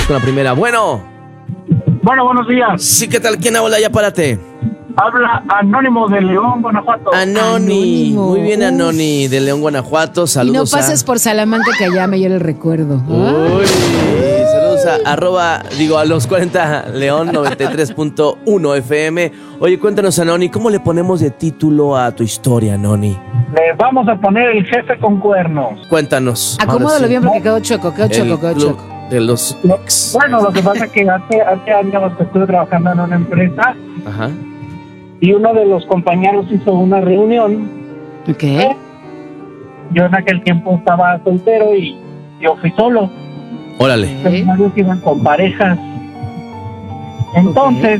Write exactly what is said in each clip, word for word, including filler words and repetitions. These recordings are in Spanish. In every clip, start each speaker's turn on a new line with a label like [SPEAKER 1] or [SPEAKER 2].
[SPEAKER 1] Vamos con la primera. Bueno.
[SPEAKER 2] Bueno, buenos días.
[SPEAKER 1] Sí, ¿qué tal? ¿Quién habla? Ya párate.
[SPEAKER 2] Habla Anónimo de León, Guanajuato.
[SPEAKER 1] Anoni.
[SPEAKER 3] Anónimo.
[SPEAKER 1] Muy bien,
[SPEAKER 3] Uf.
[SPEAKER 1] Anoni de León, Guanajuato.
[SPEAKER 3] Y
[SPEAKER 1] Saludos
[SPEAKER 3] no pases
[SPEAKER 1] a...
[SPEAKER 3] por Salamanca que allá me dio el recuerdo.
[SPEAKER 1] Uy, saludos a arroba, digo, a los cuarenta León noventa y tres punto uno F M. Oye, cuéntanos, Anoni, ¿cómo le ponemos de título a tu historia, Anoni?
[SPEAKER 2] Le vamos a poner El Jefe con Cuernos.
[SPEAKER 1] Cuéntanos.
[SPEAKER 3] Acomódalo
[SPEAKER 1] Ahora sí.
[SPEAKER 3] bien porque quedó choco, quedó choco,
[SPEAKER 1] El
[SPEAKER 3] quedó
[SPEAKER 1] club
[SPEAKER 3] choco.
[SPEAKER 1] de los ex.
[SPEAKER 2] Bueno, lo que pasa es que hace, hace años que estuve trabajando en una empresa
[SPEAKER 1] Ajá.
[SPEAKER 2] y uno de los compañeros hizo una reunión.
[SPEAKER 3] Ok.
[SPEAKER 2] Yo en aquel tiempo estaba soltero y yo fui solo.
[SPEAKER 1] Órale.
[SPEAKER 2] Los varios iban con parejas. Entonces,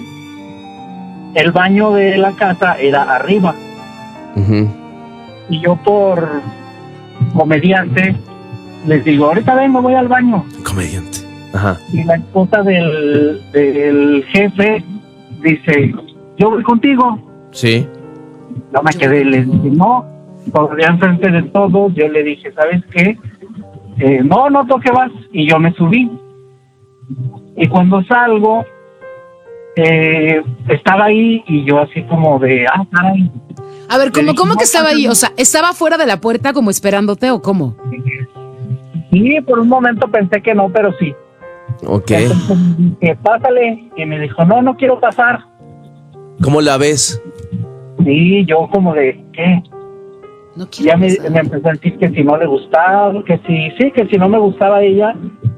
[SPEAKER 2] el baño de la casa era arriba.
[SPEAKER 1] Ujú.
[SPEAKER 2] Y yo por comediante les digo, ahorita vengo, voy al baño.
[SPEAKER 1] Comediante. Ajá.
[SPEAKER 2] Y la esposa del, del jefe dice, yo voy contigo.
[SPEAKER 1] Sí.
[SPEAKER 2] No me quedé, le dije, no, todavía enfrente de todos. Yo le dije, ¿sabes qué? Eh, no, no toque vas. Y yo me subí. Y cuando salgo, eh, estaba ahí y yo así como de, ah, caray.
[SPEAKER 3] A ver, ¿cómo,
[SPEAKER 2] Le dije,
[SPEAKER 3] cómo
[SPEAKER 2] no,
[SPEAKER 3] que estaba ahí?
[SPEAKER 2] no.
[SPEAKER 3] O sea, ¿estaba fuera de la puerta como esperándote o cómo?
[SPEAKER 2] Sí, por un momento pensé que no, pero sí.
[SPEAKER 1] Ok.
[SPEAKER 2] Entonces dije, pásale. Y me dijo, no, no quiero pasar.
[SPEAKER 1] ¿Cómo la ves?
[SPEAKER 2] Sí, yo como de, ¿qué?
[SPEAKER 3] No quiero
[SPEAKER 2] Ya me,
[SPEAKER 3] pasar.
[SPEAKER 2] me empezó a decir que si no le gustaba, que si, sí, que si no me gustaba ella.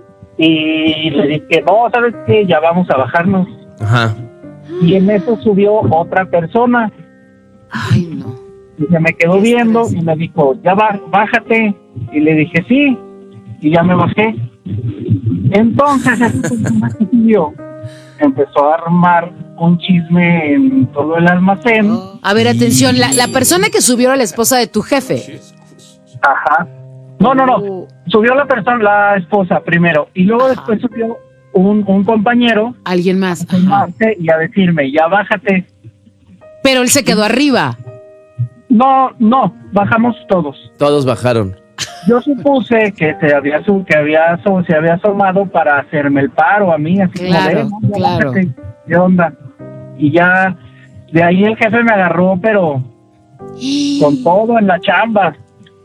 [SPEAKER 2] Y le dije, no, ¿sabes qué? Ya vamos a bajarnos.
[SPEAKER 1] Ajá.
[SPEAKER 2] Y en eso subió otra persona.
[SPEAKER 3] Ay, no.
[SPEAKER 2] Y se me quedó viendo y me dijo, ya va, bájate. Y le dije, sí. Y ya me bajé. Entonces, esa persona que subió empezó a armar un chisme en todo el almacén.
[SPEAKER 3] A ver, atención, la, la persona que subió era la esposa de tu jefe.
[SPEAKER 2] Ajá. No, no, no. Subió la persona, la esposa primero. Y luego
[SPEAKER 3] Ajá.
[SPEAKER 2] después subió un, un compañero
[SPEAKER 3] Alguien más.
[SPEAKER 2] a
[SPEAKER 3] Ajá.
[SPEAKER 2] filmarse y a decirme, ya bájate.
[SPEAKER 3] Pero él se quedó arriba.
[SPEAKER 2] No, no, bajamos todos.
[SPEAKER 1] Todos bajaron.
[SPEAKER 2] Yo supuse que se había su, que había so- se había asomado para hacerme el paro a mí, así
[SPEAKER 3] Claro,
[SPEAKER 2] como de, "No, ya
[SPEAKER 3] claro.
[SPEAKER 2] bájate, ¿qué onda?" Y ya de ahí el jefe me agarró, pero con todo en la chamba.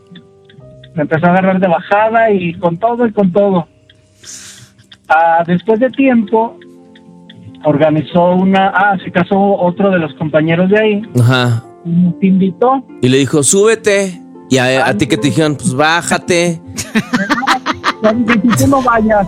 [SPEAKER 2] Me empezó a agarrar de bajada y con todo y con todo. Ah, después de tiempo organizó una, ah, se casó otro de los compañeros de ahí,
[SPEAKER 1] Ajá.
[SPEAKER 2] y nos invitó.
[SPEAKER 1] Y le dijo, súbete. Y a, a ti que te dijeron, pues bájate.
[SPEAKER 2] Ya dije, "Si tú no vayas."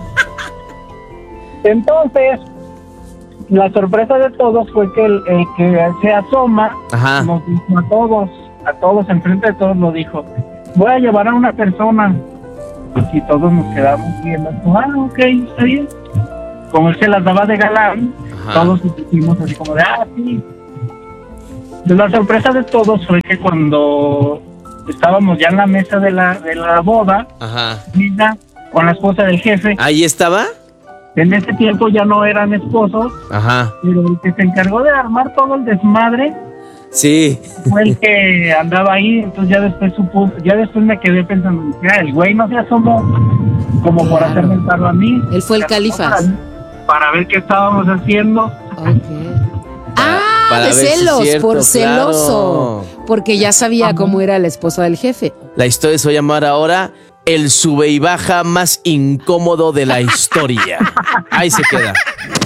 [SPEAKER 2] Entonces, la sorpresa de todos fue que el, el que se asoma
[SPEAKER 1] Ajá.
[SPEAKER 2] nos dijo a todos, a todos, enfrente de todos, lo dijo, voy a llevar a una persona. Y todos nos quedamos viendo, ah, ok, está bien. Como él se las daba de galán,
[SPEAKER 1] Ajá.
[SPEAKER 2] todos hicimos así como de, ah, sí. Pues la sorpresa de todos fue que cuando estábamos ya en la mesa de la, de la boda,
[SPEAKER 1] Ajá.
[SPEAKER 2] mira, con la esposa del jefe,
[SPEAKER 1] ¿Ahí estaba?
[SPEAKER 2] en ese tiempo ya no eran esposos,
[SPEAKER 1] Ajá.
[SPEAKER 2] pero el que se encargó de armar todo el desmadre
[SPEAKER 1] Sí.
[SPEAKER 2] fue el que andaba ahí. Entonces ya después supo, ya después me quedé pensando, ya, el güey no se asomó como por
[SPEAKER 3] Claro.
[SPEAKER 2] hacerme el paro a mí.
[SPEAKER 3] Él fue el
[SPEAKER 2] Se asomó
[SPEAKER 3] Califas.
[SPEAKER 2] Para, para ver qué estábamos haciendo.
[SPEAKER 3] Ok.
[SPEAKER 1] Para-
[SPEAKER 3] Ah,
[SPEAKER 1] para
[SPEAKER 3] de
[SPEAKER 1] ver si es
[SPEAKER 3] celos,
[SPEAKER 1] cierto,
[SPEAKER 3] por celoso.
[SPEAKER 1] claro.
[SPEAKER 3] Porque ya sabía cómo era la esposa del jefe.
[SPEAKER 1] La historia se va a llamar ahora el sube y baja más incómodo de la historia. Ahí se queda.